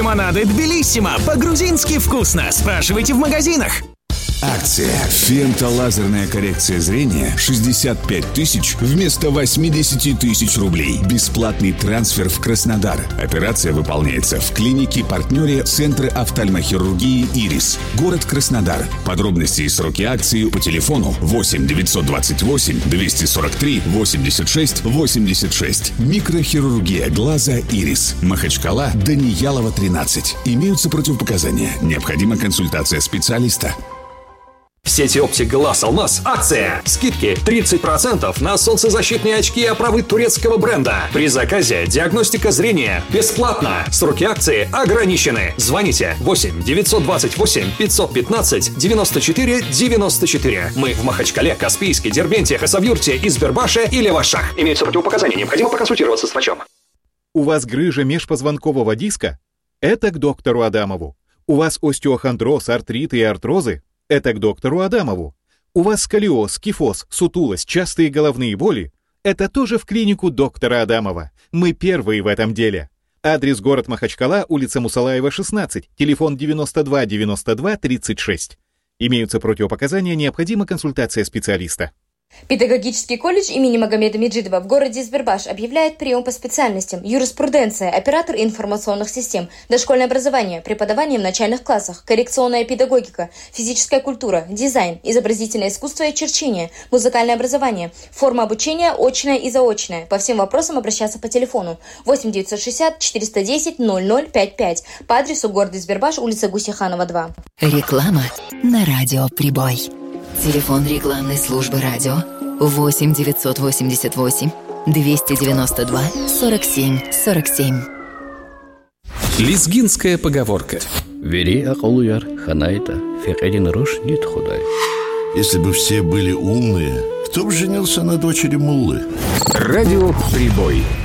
Лимонады Тбилиссимо. По-грузински вкусно. Спрашивайте в магазинах. Акция «Фента-лазерная коррекция зрения» 65 тысяч вместо 80 тысяч рублей. Бесплатный трансфер в Краснодар. Операция выполняется в клинике-партнере Центра офтальмохирургии «Ирис». Город Краснодар. Подробности и сроки акции по телефону 8 928 243 86 86. Микрохирургия глаза «Ирис». Махачкала, Даниялова, 13. Имеются противопоказания. Необходима консультация специалиста. В сети оптик Глаз Алмаз акция. Скидки 30% на солнцезащитные очки и оправы турецкого бренда. При заказе диагностика зрения бесплатно. Сроки акции ограничены. Звоните 8 928 515 94 94. Мы в Махачкале, Каспийске, Дербенте, Хасавюрте, Избербаше и Левашах. Имеются противопоказания. Необходимо проконсультироваться с врачом. У вас грыжа межпозвонкового диска? Это к доктору Адамову. У вас остеохондроз, артриты и артрозы? Это к доктору Адамову. У вас сколиоз, кифоз, сутулость, частые головные боли? Это тоже в клинику доктора Адамова. Мы первые в этом деле. Адрес: город Махачкала, улица Мусалаева, 16, телефон 92 92 36. Имеются противопоказания, необходима консультация специалиста. Педагогический колледж имени Магомеда Меджидова в городе Избербаш объявляет прием по специальностям: юриспруденция, оператор информационных систем, дошкольное образование, преподавание в начальных классах, коррекционная педагогика, физическая культура, дизайн, изобразительное искусство и черчение, музыкальное образование, форма обучения очная и заочная. По всем вопросам обращаться по телефону 8 960 410 0055 по адресу города Избербаш, улица Гусиханова, 2. Реклама на радио «Прибой». Телефон рекламной службы радио 8 988 292 47 47. Лезгинская поговорка. Вери акулуяр ханайта, фекедин руш нет худай. Если бы все были умные, кто бы женился на дочери муллы? Радио «Прибой».